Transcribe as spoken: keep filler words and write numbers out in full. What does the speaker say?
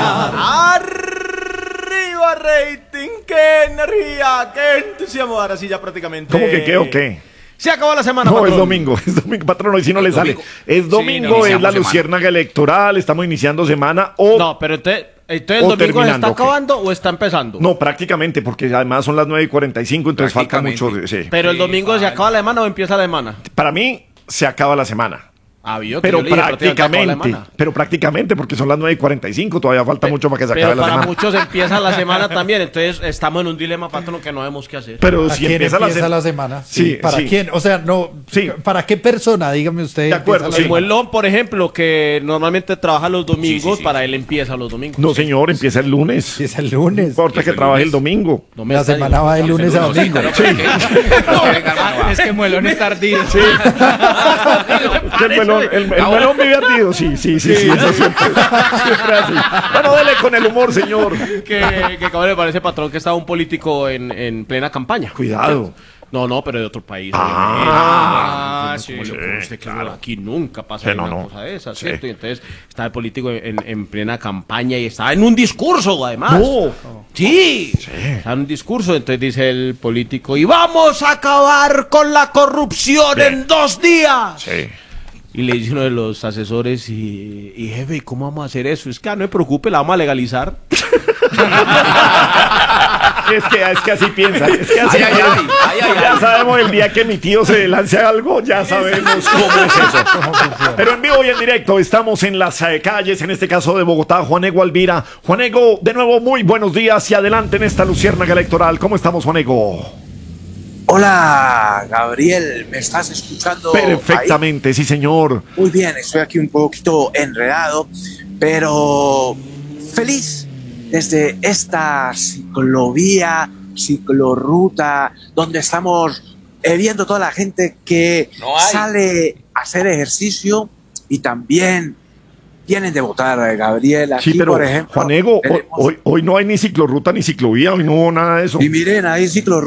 ganar. ¡Arriba rating! ¡Qué energía! ¡Qué entusiasmo! Ahora sí ya prácticamente... ¿Cómo que qué o qué? Se acabó la semana, No, patrón. es domingo, es domingo, patrón, y si no Es le sale. domingo. Es domingo, Sí, no, es la iniciamos luciérnaga electoral, estamos iniciando semana o... No, pero entonces, entonces O el domingo se terminando, está ¿o qué? acabando o está empezando. No, prácticamente, porque además son las nueve y cuarenta y cinco, entonces falta mucho. Prácticamente. Sí. Pero el Sí, domingo se vale. acaba la semana o empieza la semana. Para mí, se acaba la semana. Ah, vio que Pero yo le dije, prácticamente acaba la prácticamente, semana. pero prácticamente, porque son las nueve y cuarenta y cinco, todavía falta mucho para que se Pero acabe la para semana. muchos empieza la semana también, entonces estamos en un dilema, patrón, que no sabemos qué hacer. Pero ¿Para si quién empieza, empieza, la, la, se- semana? Sí, ¿Para sí. quién? O sea, no. Sí. ¿Para qué persona? Dígame usted. De acuerdo, empieza la sí. Como semana? el Lon, por ejemplo, que normalmente trabaja los domingos, Sí, sí, sí. para él empieza los domingos. No, señor, empieza el lunes. Empieza el No lunes. importa que el trabaje el lunes. domingo. No me La extraña. semana va de lunes a domingo. Es que Muelón es tardío. El melón, el, el melón vive ardido, sí, sí, sí, sí, eso siempre, siempre así. Bueno, dele con el humor, señor. Que, que cabrón, le parece, patrón, que estaba un político en, en plena campaña. Cuidado. No, no, pero de otro país. Ah, obviamente. sí, ¿Cómo le ocurre a usted que claro. aquí nunca pasa Sí, no, una no. cosa de esas, Sí. ¿cierto? Y entonces estaba el político en, en plena campaña y estaba en un discurso, además. No. Sí, estaba en un discurso, entonces dice el político, y vamos a acabar con la corrupción Bien. en dos días. Sí. Y le dice uno de los asesores, y, y jefe, ¿y cómo vamos a hacer eso? Es que ah, no me preocupe, la vamos a legalizar. Es que, es que así piensa. Es que así Ay, ay, ay, ay, ay, Ya ay. sabemos el día que mi tío se lance algo, ya sabemos cómo es eso. Pero en vivo y en directo estamos en las eh, calles, en este caso de Bogotá, Juanego Alvira. Juanego, de nuevo, muy buenos días y adelante en esta luciérnaga electoral. ¿Cómo estamos, Juanego? Hola, Gabriel, ¿me estás escuchando? Perfectamente, sí, señor. Ahí? Muy bien, estoy aquí un poquito enredado, pero feliz desde esta ciclovía, ciclorruta, donde estamos eh, viendo toda la gente que No hay. sale a hacer ejercicio y también vienen de votar, eh, Gabriel. Aquí, Sí, pero, por ejemplo, Juanego, hoy, tenemos- hoy, hoy no hay ni ciclorruta ni ciclovía, hoy no hubo nada de eso. Y miren, ahí ciclorruta.